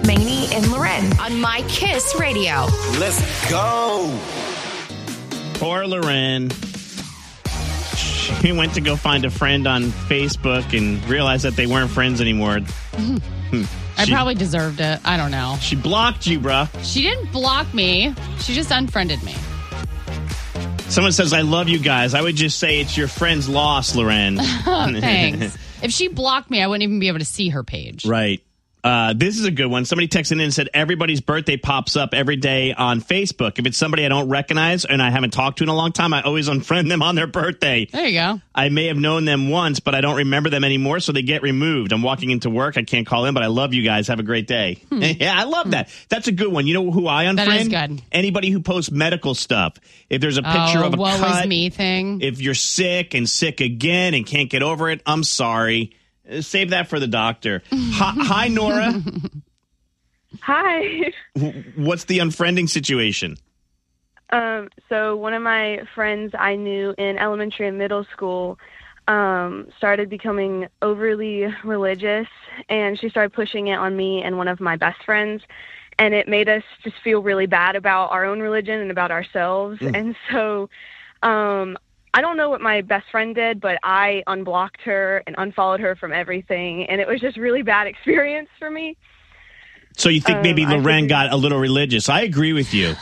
Maney and Loren on My Kiss Radio. Let's go. Poor Loren. She went to go find a friend on Facebook and realized that they weren't friends anymore. I probably deserved it. I don't know. She blocked you, bruh. She didn't block me. She just unfriended me. Someone says, I love you guys. I would just say it's your friend's loss, Loren. Thanks. If she blocked me, I wouldn't even be able to see her page. Right. This is a good one. Somebody texted in and said, everybody's birthday pops up every day on Facebook. If it's somebody I don't recognize and I haven't talked to in a long time, I always unfriend them on their birthday. There you go. I may have known them once, but I don't remember them anymore, so they get removed. I'm walking into work. I can't call in, but I love you guys. Have a great day. Yeah, I love that. That's a good one. You know who I unfriend? That is good. Anybody who posts medical stuff. If there's a picture of a woe cut, is me thing. if you're sick and sick again and can't get over it, I'm sorry. Save that for the doctor. Hi, Nora. Hi. What's the unfriending situation? So one of my friends I knew in elementary and middle school started becoming overly religious, and she started pushing it on me and one of my best friends, and it made us just feel really bad about our own religion and about ourselves. And so I don't know what my best friend did, but I unblocked her and unfollowed her from everything, and it was just really bad experience for me. So you think maybe Loren got a little religious? I agree with you.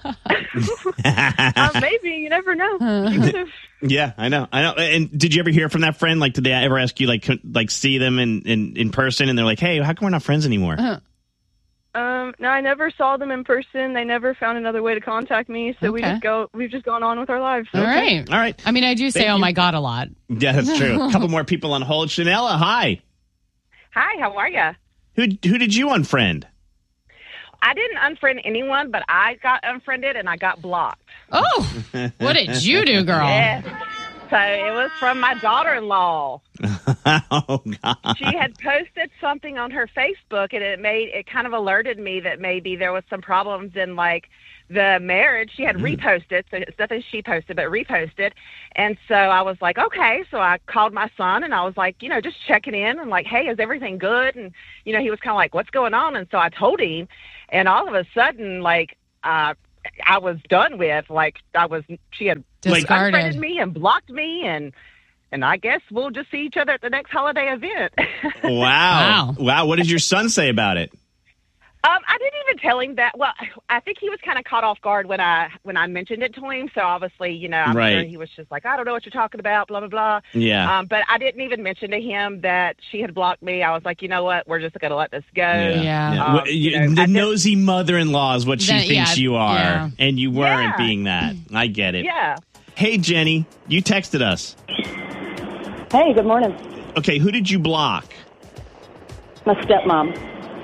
Maybe. You never know. She could've. Yeah, I know. And did you ever hear from that friend? Like, did they ever ask you, like see them in person, and they're like, "Hey, how come we're not friends anymore?" No, I never saw them in person. They never found another way to contact me, so we've just gone on with our lives. All right. I mean, I do say, "Oh my God," a lot. Yeah, that's true. A couple more people on hold. Chanella, hi. Hi, how are you? Who did you unfriend? I didn't unfriend anyone, but I got unfriended and I got blocked. Oh, what did you do, girl? Yes. So it was from my daughter-in-law. Oh, God. She had posted something on her Facebook, and it kind of alerted me that maybe there was some problems in, like, the marriage. She had reposted, so it's nothing she posted, but reposted. And so I was like, okay. So I called my son, and I was like, just checking in and like, hey, is everything good? And, he was kind of like, what's going on? And so I told him, and all of a sudden, like, I was done with, like, she had unfriended me and blocked me, and I guess we'll just see each other at the next holiday event. Wow. What did your son say about it? I didn't even tell him that. Well, I think he was kind of caught off guard when I mentioned it to him. So obviously, I'm sure he was just like, I don't know what you're talking about, blah, blah, blah. Yeah. But I didn't even mention to him that she had blocked me. I was like, you know what? We're just going to let this go. Yeah. The nosy mother-in-law is what she thinks you are. Yeah. And you weren't being that. I get it. Yeah. Hey, Jenny, you texted us. Hey, good morning. Okay, who did you block? My stepmom.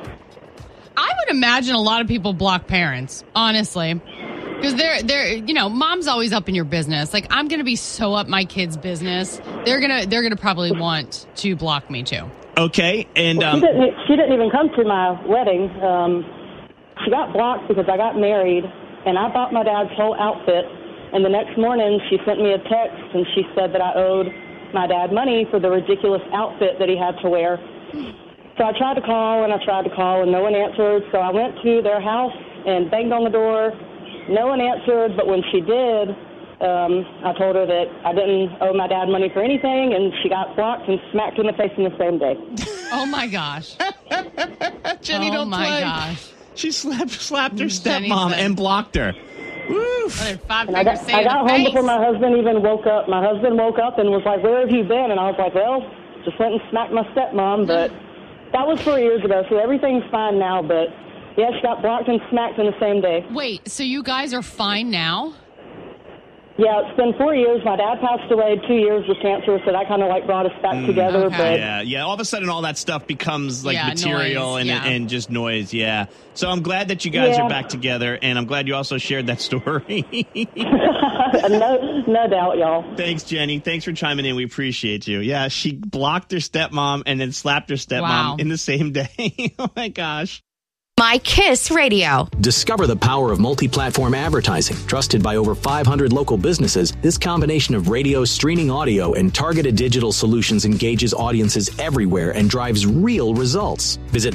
I would imagine a lot of people block parents, honestly, because they're mom's always up in your business. Like, I'm going to be so up my kids' business. They're gonna probably want to block me too. Okay, and she didn't even come to my wedding. She got blocked because I got married, and I bought my dad's whole outfit. And the next morning, she sent me a text, and she said that I owed my dad money for the ridiculous outfit that he had to wear. So I tried to call, and no one answered. So I went to their house and banged on the door. No one answered, but when she did, I told her that I didn't owe my dad money for anything, and she got blocked and smacked in the face in the same day. Oh, my gosh. Jenny, don't play. Oh, my gosh. She slapped her stepmom and blocked her. Woof. I got home before my husband even woke up. My husband woke up and was like, where have you been? And I was like, well, just went and smacked my stepmom, but that was 4 years ago, so everything's fine now. But, yeah, she got blocked and smacked in the same day. Wait, so you guys are fine now? Yeah, it's been 4 years. My dad passed away 2 years with cancer, so that kind of like brought us back together. Okay. But Yeah. All of a sudden, all that stuff becomes like material noise, and just noise. Yeah. So I'm glad that you guys are back together, and I'm glad you also shared that story. no doubt, y'all. Thanks, Jenny. Thanks for chiming in. We appreciate you. Yeah, she blocked her stepmom and then slapped her stepmom in the same day. Oh my gosh. My Kiss Radio. Discover the power of multi-platform advertising. Trusted by over 500 local businesses, this combination of radio, streaming audio, and targeted digital solutions engages audiences everywhere and drives real results. Visit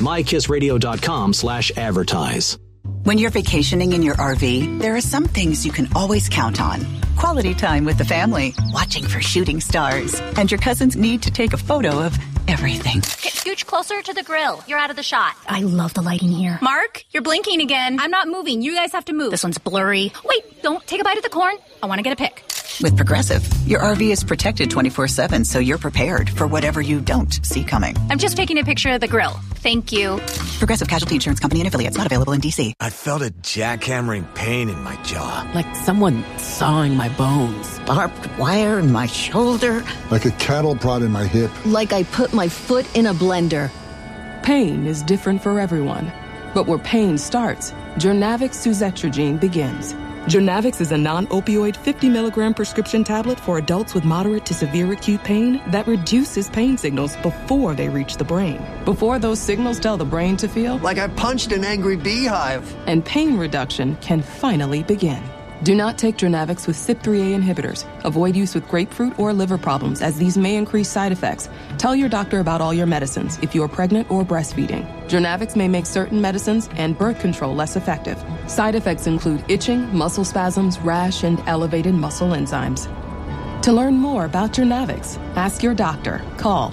mykissradio.com/advertise. When you're vacationing in your RV, there are some things you can always count on. Quality time with the family, watching for shooting stars, and your cousin's need to take a photo of everything. Scooch closer to the grill. You're out of the shot. I love the lighting here. Mark, you're blinking again. I'm not moving. You guys have to move. This one's blurry. Wait, don't take a bite of the corn. I want to get a pic. With Progressive, your RV is protected 24/7, so you're prepared for whatever you don't see coming. I'm just taking a picture of the grill. Thank you. Progressive Casualty Insurance Company and affiliates, not available in D.C. I felt a jackhammering pain in my jaw. Like someone sawing my bones. Barbed wire in my shoulder. Like a cattle prod in my hip. Like I put my foot in a blender. Pain is different for everyone. But where pain starts, Jurnavix suzetrigine begins. Jurnavix is a non-opioid 50-milligram prescription tablet for adults with moderate to severe acute pain that reduces pain signals before they reach the brain. Before those signals tell the brain to feel like I punched an angry beehive. And pain reduction can finally begin. Do not take Jurnavix with CYP3A inhibitors. Avoid use with grapefruit or liver problems, as these may increase side effects. Tell your doctor about all your medicines if you are pregnant or breastfeeding. Jurnavix may make certain medicines and birth control less effective. Side effects include itching, muscle spasms, rash, and elevated muscle enzymes. To learn more about Jurnavix, ask your doctor. Call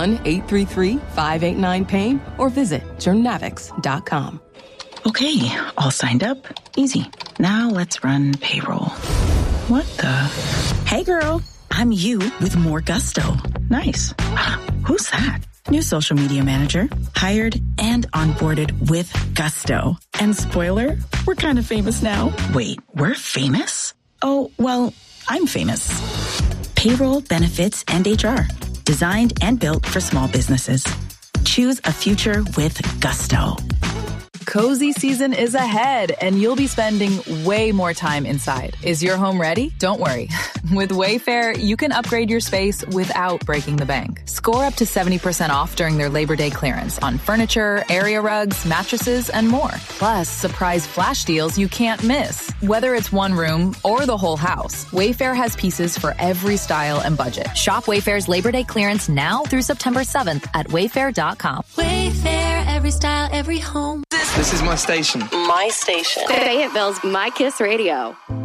1-833-589-PAIN or visit Jurnavix.com. Okay, all signed up. Easy. Now let's run payroll. What the? Hey girl, I'm you with more gusto. Nice. Who's that? New social media manager. Hired and onboarded with gusto. And spoiler, we're kind of famous now. Wait, we're famous? Oh, well, I'm famous. Payroll, benefits, and HR. Designed and built for small businesses. Choose a future with gusto. Cozy season is ahead, and you'll be spending way more time inside. Is your home ready? Don't worry. With Wayfair, you can upgrade your space without breaking the bank. Score up to 70% off during their Labor Day clearance on furniture, area rugs, mattresses, and more. Plus, surprise flash deals you can't miss. Whether it's one room or the whole house, Wayfair has pieces for every style and budget. Shop Wayfair's Labor Day clearance now through September 7th at wayfair.com. Wayfair, every style, every home. This is my station. My station. Fayetteville's My Kiss Radio.